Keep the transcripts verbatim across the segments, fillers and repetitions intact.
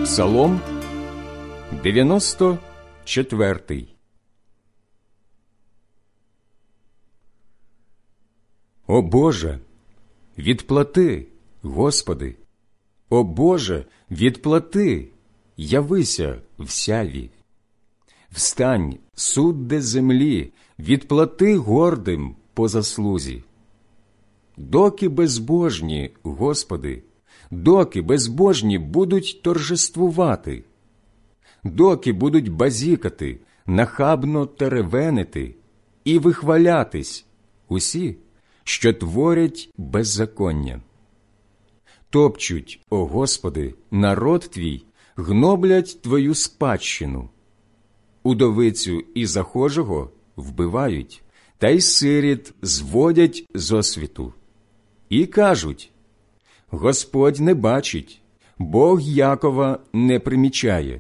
Псалом дев'яносто четвертий. О Боже, відплати, Господи! О Боже, відплати, явися в сяві! Встань, судде землі, відплати гордим по заслузі. Доки безбожні, Господи, доки безбожні будуть торжествувати, доки будуть базікати, нахабно теревенити і вихвалятись усі, що творять беззаконня. Топчуть, о Господи, народ Твій, гноблять Твою спадщину. Удовицю і захожого вбивають, та й сиріт зводять з освіту. І кажуть: Господь не бачить, Бог Якова не примічає.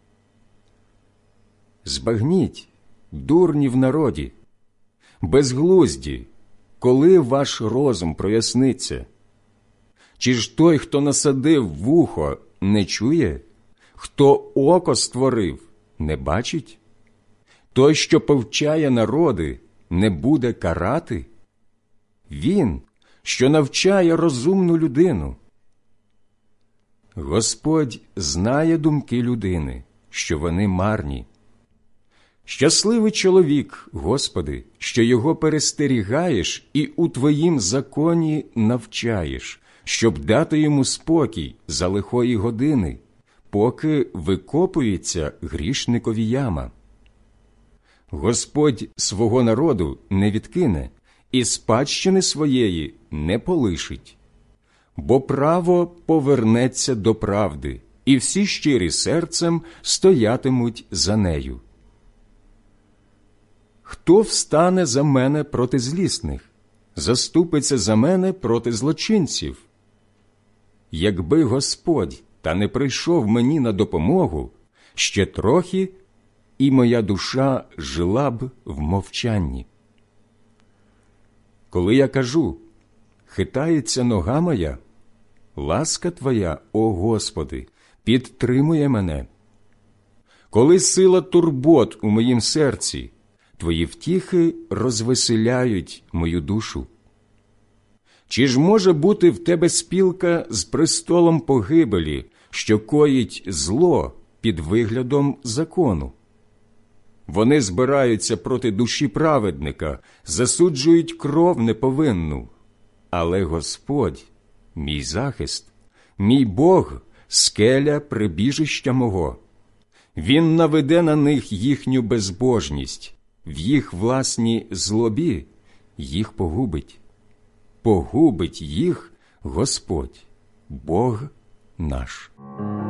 Збагніть, дурні в народі, безглузді, коли ваш розум проясниться? Чи ж той, хто насадив вухо, не чує? Хто око створив, не бачить? Той, що повчає народи, не буде карати? Він, що навчає розумну людину. Господь знає думки людини, що вони марні. Щасливий чоловік, Господи, що його перестерігаєш і у Твоїм законі навчаєш, щоб дати йому спокій за лихої години, поки викопується грішникові яма. Господь свого народу не відкине і спадщини своєї не полишить. Бо право повернеться до правди, і всі щирі серцем стоятимуть за нею. Хто встане за мене проти злісних, заступиться за мене проти злочинців? Якби Господь та не прийшов мені на допомогу, ще трохи, і моя душа жила б в мовчанні. Коли я кажу: хитається нога моя, ласка Твоя, о Господи, підтримує мене. Коли сила турбот у моїм серці, Твої втіхи розвеселяють мою душу. Чи ж може бути в Тебе спілка з престолом погибелі, що коїть зло під виглядом закону? Вони збираються проти душі праведника, засуджують кров неповинну. Але Господь – мій захист, мій Бог – скеля прибіжища мого. Він наведе на них їхню безбожність, в їх власній злобі їх погубить. Погубить їх Господь, Бог наш.